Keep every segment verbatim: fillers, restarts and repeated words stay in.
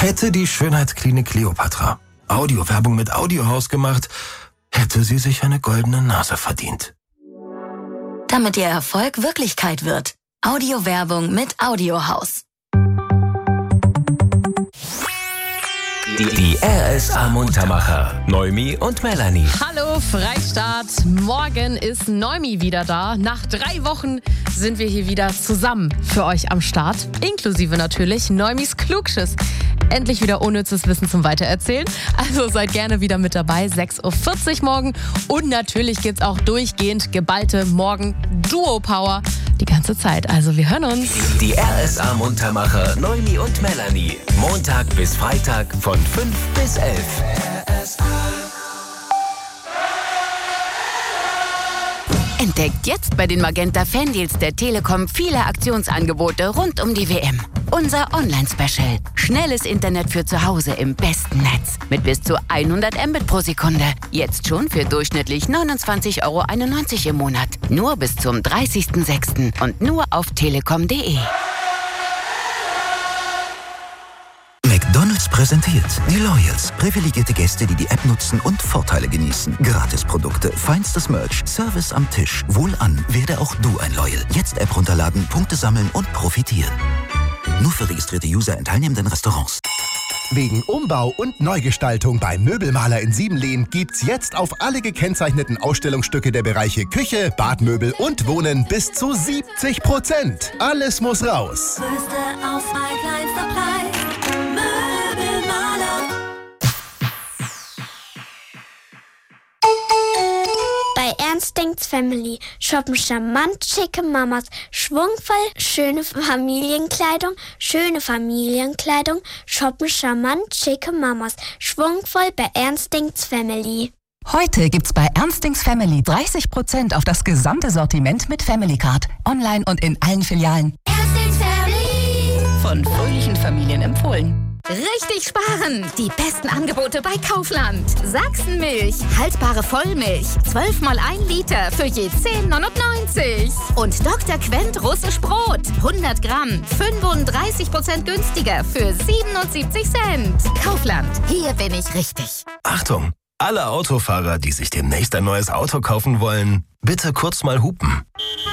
Hätte die Schönheitsklinik Kleopatra Audiowerbung mit Audiohaus gemacht, hätte sie sich eine goldene Nase verdient. Damit Ihr Erfolg Wirklichkeit wird. Audiowerbung mit Audiohaus. Die, die R S A-Muntermacher, Noemi und Melanie. Hallo Freistaat, morgen ist Noemi wieder da. Nach drei Wochen sind wir hier wieder zusammen für euch am Start. Inklusive natürlich Noimis Klugschiss. Endlich wieder unnützes Wissen zum Weitererzählen. Also seid gerne wieder mit dabei, sechs Uhr vierzig morgen. Und natürlich gibt's auch durchgehend geballte Morgen-Duo-Power die ganze Zeit. Also wir hören uns. Die R S A-Muntermacher, Noemi und Melanie. Montag bis Freitag von fünf bis elf. Entdeckt jetzt bei den Magenta Fandeals der Telekom viele Aktionsangebote rund um die W M. Unser Online-Special. Schnelles Internet für zu Hause im besten Netz. Mit bis zu hundert Mbit pro Sekunde. Jetzt schon für durchschnittlich neunundzwanzig Euro einundneunzig im Monat. Nur bis zum dreißigsten sechsten und nur auf telekom punkt de. McDonald's präsentiert die Loyals. Privilegierte Gäste, die die App nutzen und Vorteile genießen. Gratisprodukte, feinstes Merch, Service am Tisch. Wohlan, werde auch du ein Loyal. Jetzt App runterladen, Punkte sammeln und profitieren. Nur für registrierte User in teilnehmenden Restaurants. Wegen Umbau und Neugestaltung beim Möbelmaler in Siebenlehn gibt's jetzt auf alle gekennzeichneten Ausstellungsstücke der Bereiche Küche, Badmöbel und Wohnen bis zu siebzig Prozent. Alles muss raus. Größte Auswahl, kleinster Preis. Möbelmaler. Bei Ernst denkt's Family shoppen charmant schicke Mamas, schwungvoll schöne Familienkleidung, schöne Familienkleidung, shoppen charmant schicke Mamas, schwungvoll bei Ernst denkt's Family. Heute gibt's bei Ernst denkt's Family dreißig Prozent auf das gesamte Sortiment mit Family Card. Online und in allen Filialen. Ernst denkt's Family. Von fröhlichen Familien empfohlen. Richtig sparen! Die besten Angebote bei Kaufland. Sachsenmilch, haltbare Vollmilch, zwölf mal ein Liter für je zehn neunundneunzig. Und Doktor Quent russisch Brot, hundert Gramm, fünfunddreißig Prozent günstiger für siebenundsiebzig Cent. Kaufland, hier bin ich richtig. Achtung! Alle Autofahrer, die sich demnächst ein neues Auto kaufen wollen, bitte kurz mal hupen.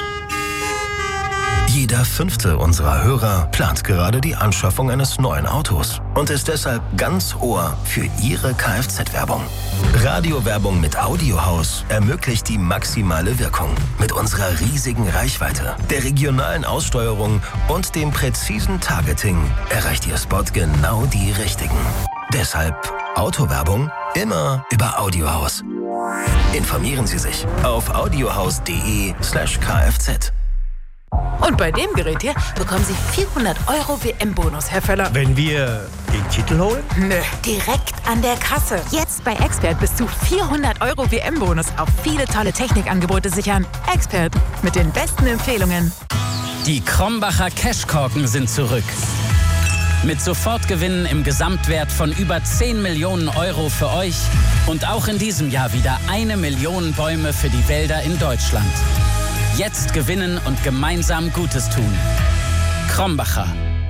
Jeder fünfte unserer Hörer plant gerade die Anschaffung eines neuen Autos und ist deshalb ganz Ohr für Ihre Kfz-Werbung. Radiowerbung mit Audiohaus ermöglicht die maximale Wirkung. Mit unserer riesigen Reichweite, der regionalen Aussteuerung und dem präzisen Targeting erreicht Ihr Spot genau die Richtigen. Deshalb Autowerbung immer über Audiohaus. Informieren Sie sich auf audiohaus.de slash kfz. Und bei dem Gerät hier bekommen Sie vierhundert Euro W M-Bonus, Herr Völler. Wenn wir den Titel holen? Nö, direkt an der Kasse. Jetzt bei Expert bis zu vierhundert Euro W M-Bonus auf viele tolle Technikangebote sichern. Expert mit den besten Empfehlungen. Die Krombacher Cashkorken sind zurück. Mit Sofortgewinnen im Gesamtwert von über zehn Millionen Euro für euch und auch in diesem Jahr wieder eine Million Bäume für die Wälder in Deutschland. Jetzt gewinnen und gemeinsam Gutes tun. Krombacher.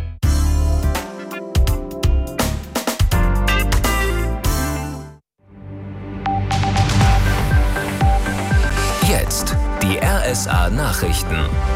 Jetzt die R S A-Nachrichten.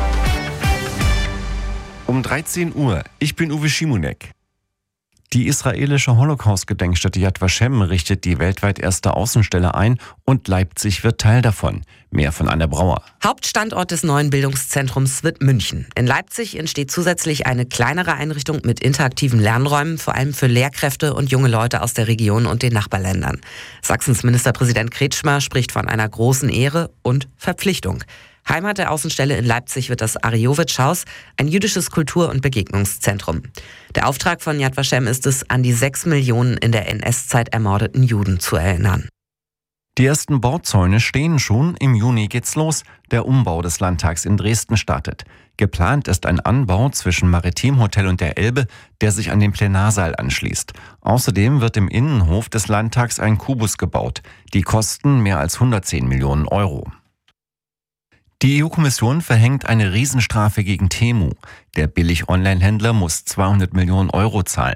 Um dreizehn Uhr. Ich bin Uwe Schimonek. Die israelische Holocaust-Gedenkstätte Yad Vashem richtet die weltweit erste Außenstelle ein und Leipzig wird Teil davon. Mehr von Anne Brauer. Hauptstandort des neuen Bildungszentrums wird München. In Leipzig entsteht zusätzlich eine kleinere Einrichtung mit interaktiven Lernräumen, vor allem für Lehrkräfte und junge Leute aus der Region und den Nachbarländern. Sachsens Ministerpräsident Kretschmer spricht von einer großen Ehre und Verpflichtung. Heimat der Außenstelle in Leipzig wird das Ariyowitsch-Haus, ein jüdisches Kultur- und Begegnungszentrum. Der Auftrag von Yad Vashem ist es, an die sechs Millionen in der N S-Zeit ermordeten Juden zu erinnern. Die ersten Bauzäune stehen schon. Im Juni geht's los. Der Umbau des Landtags in Dresden startet. Geplant ist ein Anbau zwischen Maritimhotel und der Elbe, der sich an den Plenarsaal anschließt. Außerdem wird im Innenhof des Landtags ein Kubus gebaut. Die kosten mehr als hundertzehn Millionen Euro. Die E U-Kommission verhängt eine Riesenstrafe gegen Temu. Der Billig-Online-Händler muss zweihundert Millionen Euro zahlen.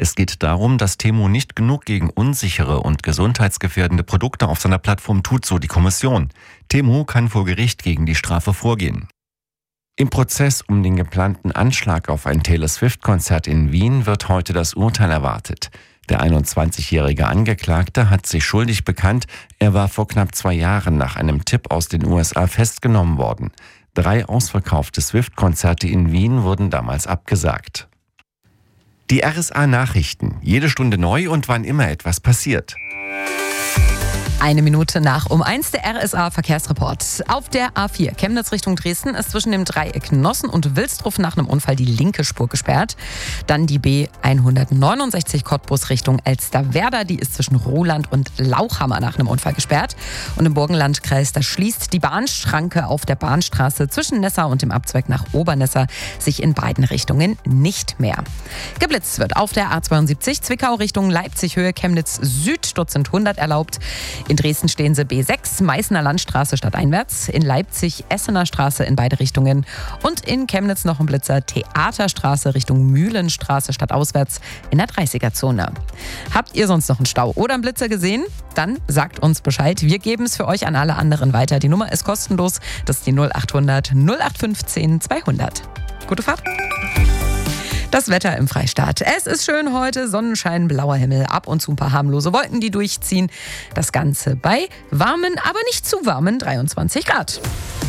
Es geht darum, dass Temu nicht genug gegen unsichere und gesundheitsgefährdende Produkte auf seiner Plattform tut, so die Kommission. Temu kann vor Gericht gegen die Strafe vorgehen. Im Prozess um den geplanten Anschlag auf ein Taylor Swift-Konzert in Wien wird heute das Urteil erwartet. Der einundzwanzigjährige Angeklagte hat sich schuldig bekannt. Er war vor knapp zwei Jahren nach einem Tipp aus den U S A festgenommen worden. Drei ausverkaufte Swift-Konzerte in Wien wurden damals abgesagt. Die R S A-Nachrichten. Jede Stunde neu und wann immer etwas passiert. Eine Minute nach um eins der R S A-Verkehrsreport. Auf der A vier Chemnitz Richtung Dresden ist zwischen dem Dreieck Nossen und Wilsdruff nach einem Unfall die linke Spur gesperrt. Dann die B hundertneunundsechzig Cottbus Richtung Elsterwerda. Die ist zwischen Roland und Lauchhammer nach einem Unfall gesperrt. Und im Burgenlandkreis, da schließt die Bahnschranke auf der Bahnstraße zwischen Nessa und dem Abzweig nach Obernessa sich in beiden Richtungen nicht mehr. Geblitzt wird auf der A zweiundsiebzig Zwickau Richtung Leipzig Höhe Chemnitz Süd. Dort sind hundert erlaubt. In Dresden stehen sie B sechs, Meißner Landstraße stadteinwärts, in Leipzig Essener Straße in beide Richtungen und in Chemnitz noch ein Blitzer Theaterstraße Richtung Mühlenstraße stadtauswärts in der dreißiger-Zone. Habt ihr sonst noch einen Stau oder einen Blitzer gesehen? Dann sagt uns Bescheid. Wir geben es für euch an alle anderen weiter. Die Nummer ist kostenlos. Das ist die null acht hundert null acht fünfzehn zweihundert. Gute Fahrt! Das Wetter im Freistaat. Es ist schön heute, Sonnenschein, blauer Himmel, ab und zu ein paar harmlose Wolken, die durchziehen. Das Ganze bei warmen, aber nicht zu warmen dreiundzwanzig Grad.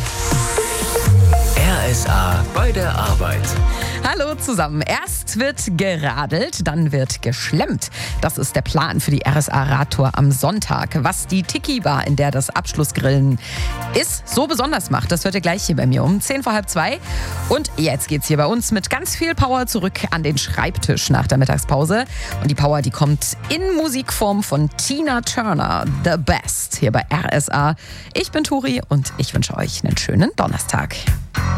R S A bei der Arbeit. Hallo zusammen. Erst wird geradelt, dann wird geschlemmt. Das ist der Plan für die R S A-Radtour am Sonntag. Was die Tiki-Bar, in der das Abschlussgrillen ist, so besonders macht, das hört ihr gleich hier bei mir um zehn vor halb zwei. Und jetzt geht's hier bei uns mit ganz viel Power zurück an den Schreibtisch nach der Mittagspause. Und die Power, die kommt in Musikform von Tina Turner, The Best, hier bei R S A. Ich bin Turi und ich wünsche euch einen schönen Donnerstag.